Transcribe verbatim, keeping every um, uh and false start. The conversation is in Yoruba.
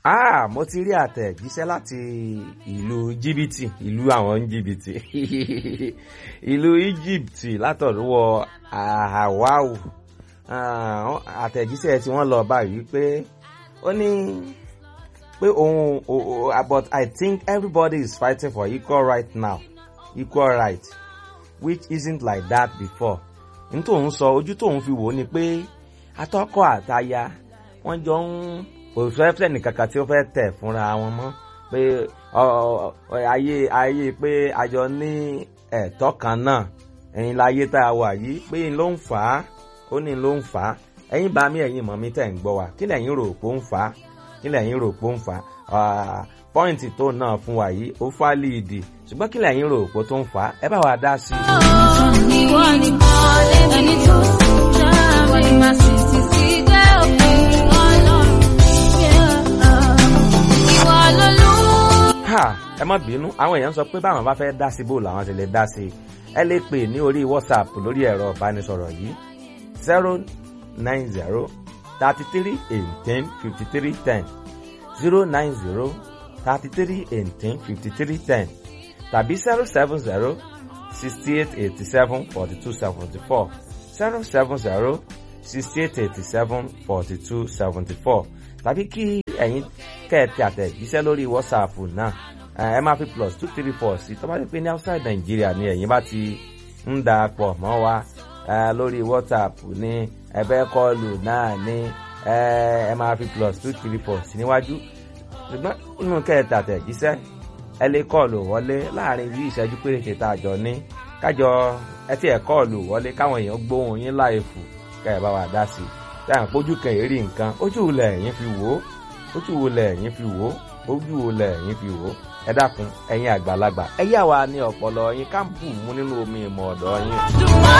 Ah, mo ti rí àtẹ̀jíṣẹ́ láti ìlú jìbìtì, ìlú àwọn jìbìtì, ìlú Egypt látọ̀dọ̀ Hawau. Àtẹ̀jíṣẹ́ tí wọ́n lọ báyìí pé ó ní pé òun, but I think everybody is fighting for equal right now, equal right, which isn't like that before. N tó ń sọ ojú tó ń fi wò ni pé atọ́kọ àtaya wọ́n jọ ń òṣèlú nìkankan tí ó fẹ́ tẹ̀ fúnra wọn mọ́ pé ayé ayé pé àjọ ní ẹ̀tọ́ kan náà ẹ̀yin láyé tá a wà yìí pé n ló ń fà á ó ní ló ń fà á ẹ̀yin bá mi ẹ̀yin mọ̀ mi tẹ̀ ń gbọ́ wa kí lẹ̀yin rò pé ó ń fà á kí lẹ̀yin rò pé ó ń fà á pọ́ìntì tó náà fún wa yìí ó fà líìdì ṣùgbọ́n kí lẹ̀yin rò pé tó ń fà á ẹ bá wa dá sí i. ẹ má bínú àwọn èèyàn sọ pé báwọn bá fẹ́ dá sí bò làwọn ti lè dá sí ẹ lè pè ní orí WhatsApp lórí ẹ̀rọ ìbánisọ̀rọ̀ yìí zero nine zero thirty three eighteen fifty three ten zero nine zero thirty three eighteen fifty three ten tàbí zero seven zero sixty eight eighty seven forty two seventy four zero seven zero sixty eight eighty seven forty two seventy four tàbí kí ẹ̀yin kẹ́ẹ̀tì àtẹ̀jíṣẹ́ lórí WhatsApp náà ẹ máa fi plus two three four sí tó bá ti pé ní outside Nigeria ni ẹ̀yin bá ti ń da pọ̀ mọ́ wa lórí WhatsApp ní ẹ̀bẹ̀ kọlù náà ní ẹ máa fi plus two three four sí níwájú ṣùgbọ́n inú kẹ́ẹ̀tì àtẹ̀jíṣẹ́ ẹ lè kọlù wọlé láàrin bí ìṣẹ́jú péréte tá a jọ ní kájọ ẹ tí ẹ kọlù wọlé káwọn èèyàn gbóhùn yín láìfù kẹ́ ẹ bá wa dá sí i táyà pójú kan èrí nǹkan ojú wo lẹ̀yin fi wò ó ojú wo lẹ̀yin fi wò ó ojú wo lẹ̀yin fi wò ó ẹ dákun ẹ̀yin àgbàlagbà ẹ yà wá ní ọpọlọ yín ká bù mú nínú omi ìmọ̀ ọ̀dọ̀ yín.